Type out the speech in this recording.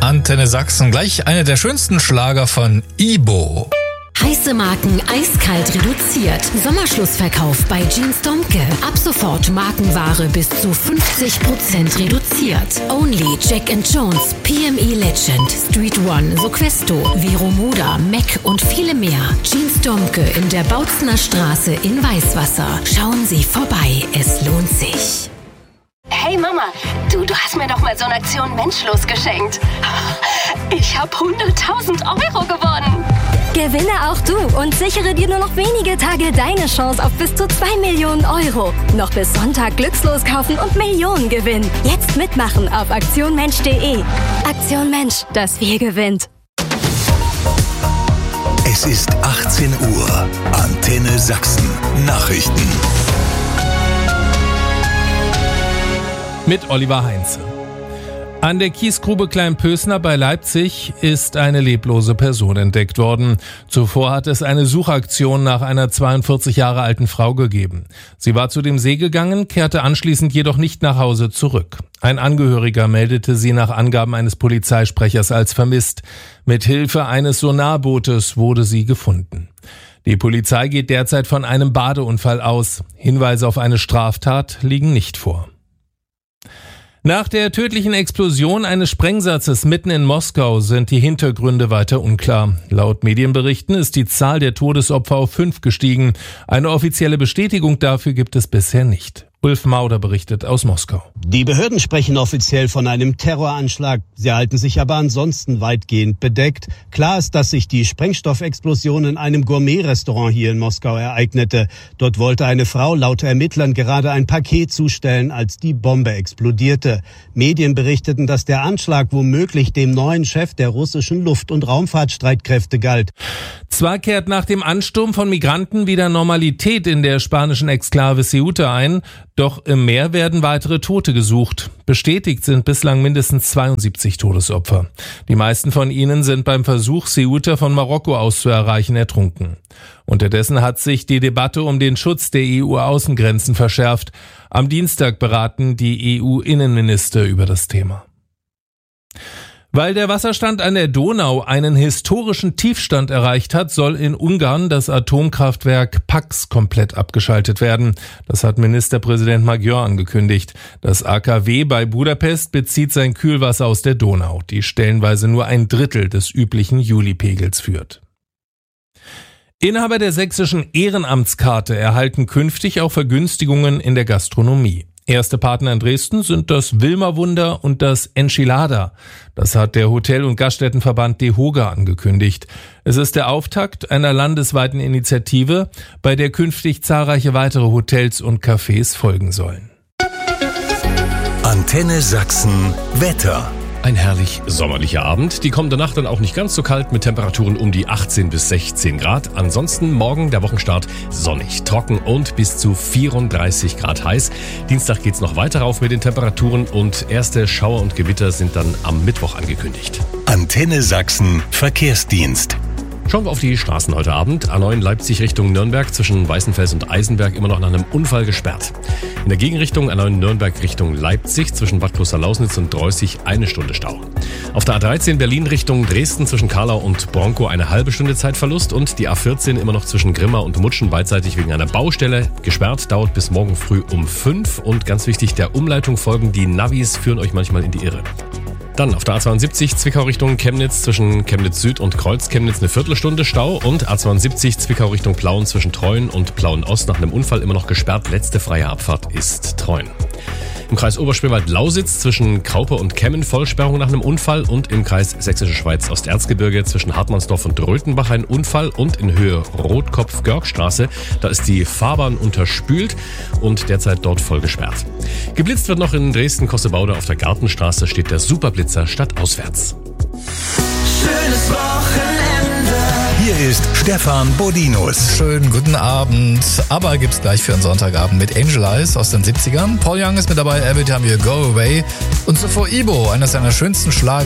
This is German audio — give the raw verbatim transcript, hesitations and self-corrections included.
Antenne Sachsen. Gleich einer der schönsten Schlager von Ibo. Heiße Marken eiskalt reduziert. Sommerschlussverkauf bei Jeans Domke. Ab sofort Markenware bis zu fünfzig Prozent reduziert. Only, Jack and Jones, P M E Legend, Street One, Soquesto, Vero Moda, Mac und viele mehr. Jeans Domke in der Bautzener Straße in Weißwasser. Schauen Sie vorbei, es lohnt sich. Hey Mama, du, du hast mir doch mal so eine Aktion Menschlos geschenkt. Ich habe hunderttausend Euro gewonnen. Gewinne auch du und sichere dir nur noch wenige Tage deine Chance auf bis zu zwei Millionen Euro. Noch bis Sonntag glückslos kaufen und Millionen gewinnen. Jetzt mitmachen auf aktion mensch punkt de. Aktion Mensch, das Wir gewinnt. Es ist achtzehn Uhr. Antenne Sachsen. Nachrichten. Mit Oliver Heinze. An der Kiesgrube Kleinpösner bei Leipzig ist eine leblose Person entdeckt worden. Zuvor hat es eine Suchaktion nach einer zweiundvierzig Jahre alten Frau gegeben. Sie war zu dem See gegangen, kehrte anschließend jedoch nicht nach Hause zurück. Ein Angehöriger meldete sie nach Angaben eines Polizeisprechers als vermisst. Mit Hilfe eines Sonarbootes wurde sie gefunden. Die Polizei geht derzeit von einem Badeunfall aus. Hinweise auf eine Straftat liegen nicht vor. Nach der tödlichen Explosion eines Sprengsatzes mitten in Moskau sind die Hintergründe weiter unklar. Laut Medienberichten ist die Zahl der Todesopfer auf fünf gestiegen. Eine offizielle Bestätigung dafür gibt es bisher nicht. Ulf Mauder berichtet aus Moskau. Die Behörden sprechen offiziell von einem Terroranschlag. Sie halten sich aber ansonsten weitgehend bedeckt. Klar ist, dass sich die Sprengstoffexplosion in einem Gourmet-Restaurant hier in Moskau ereignete. Dort wollte eine Frau laut Ermittlern gerade ein Paket zustellen, als die Bombe explodierte. Medien berichteten, dass der Anschlag womöglich dem neuen Chef der russischen Luft- und Raumfahrtstreitkräfte galt. Zwar kehrt nach dem Ansturm von Migranten wieder Normalität in der spanischen Exklave Ceuta ein, doch im Meer werden weitere Tote gesucht. Bestätigt sind bislang mindestens zweiundsiebzig Todesopfer. Die meisten von ihnen sind beim Versuch, Ceuta von Marokko aus zu erreichen, ertrunken. Unterdessen hat sich die Debatte um den Schutz der E U-Außengrenzen verschärft. Am Dienstag beraten die E U-Innenminister über das Thema. Weil der Wasserstand an der Donau einen historischen Tiefstand erreicht hat, soll in Ungarn das Atomkraftwerk Paks komplett abgeschaltet werden. Das hat Ministerpräsident Magyar angekündigt. Das A K W bei Budapest bezieht sein Kühlwasser aus der Donau, die stellenweise nur ein Drittel des üblichen Julipegels führt. Inhaber der sächsischen Ehrenamtskarte erhalten künftig auch Vergünstigungen in der Gastronomie. Erste Partner in Dresden sind das Wilmerwunder und das Enchilada. Das hat der Hotel- und Gaststättenverband DEHOGA angekündigt. Es ist der Auftakt einer landesweiten Initiative, bei der künftig zahlreiche weitere Hotels und Cafés folgen sollen. Antenne Sachsen Wetter. Ein herrlich sommerlicher Abend. Die kommende Nacht dann auch nicht ganz so kalt mit Temperaturen um die achtzehn bis sechzehn Grad. Ansonsten morgen der Wochenstart sonnig, trocken und bis zu vierunddreißig Grad heiß. Dienstag geht's noch weiter rauf mit den Temperaturen und erste Schauer und Gewitter sind dann am Mittwoch angekündigt. Antenne Sachsen Verkehrsdienst. Schauen wir auf die Straßen heute Abend. A neun Leipzig Richtung Nürnberg zwischen Weißenfels und Eisenberg immer noch nach einem Unfall gesperrt. In der Gegenrichtung A neun Nürnberg Richtung Leipzig zwischen Bad Klosterlausnitz und Dreußig eine Stunde Stau. Auf der A dreizehn Berlin Richtung Dresden zwischen Karlau und Bronkow eine halbe Stunde Zeitverlust und die A vierzehn immer noch zwischen Grimma und Mutschen beidseitig wegen einer Baustelle gesperrt, dauert bis morgen früh um fünf und ganz wichtig, der Umleitung folgen, die Navis führen euch manchmal in die Irre. Dann auf der A zweiundsiebzig Zwickau Richtung Chemnitz zwischen Chemnitz Süd und Kreuz-Chemnitz eine Viertelstunde Stau und A zweiundsiebzig Zwickau Richtung Plauen zwischen Treuen und Plauen Ost nach einem Unfall immer noch gesperrt. Letzte freie Abfahrt ist Treuen. Im Kreis Oberspreewald-Lausitz zwischen Kraupe und Kemmen Vollsperrung nach einem Unfall und im Kreis Sächsische Schweiz Osterzgebirge zwischen Hartmannsdorf und Röthenbach ein Unfall und in Höhe Rotkopf-Görgstraße, da ist die Fahrbahn unterspült und derzeit dort voll gesperrt. Geblitzt wird noch in Dresden-Kossebaude auf der Gartenstraße, steht der Superblitzer stadtauswärts. Schönes Wochenende. Hier ist Stefan Bodinus. Schönen guten Abend. Aber gibt's gleich für einen Sonntagabend mit Angel Eyes aus den siebzigern. Paul Young ist mit dabei, Every Time You Go Away. Und zuvor Ibo, eines seiner schönsten Schlager.